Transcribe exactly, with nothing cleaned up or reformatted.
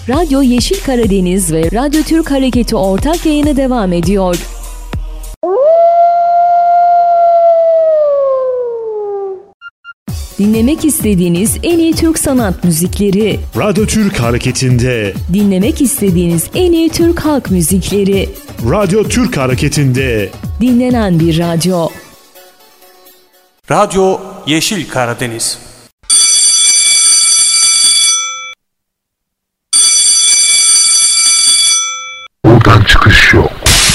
Radyo Yeşil Karadeniz ve Radyo Türk Hareketi ortak yayını devam ediyor. Dinlemek istediğiniz en iyi Türk sanat müzikleri. Radyo Türk Hareketi'nde. Dinlemek istediğiniz en iyi Türk halk müzikleri. Radyo Türk Hareketi'nde. Dinlenen bir radyo. Radyo Yeşil Karadeniz.